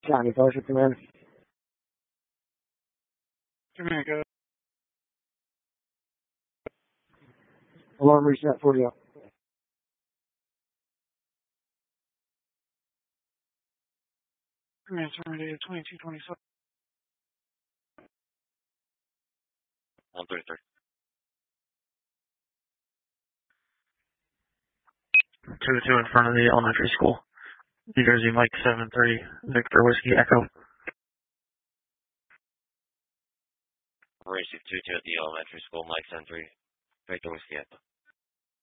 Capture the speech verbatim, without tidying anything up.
County Fellowship Command. Command, go. Alarm reset for you. Command terminated twenty-two twenty-seven. one thirty-three. two two in front of the elementary school. New Jersey Mike seven three, Victor Whiskey Echo. Operation two two at the elementary school, Mike seven three, Victor Whiskey Echo.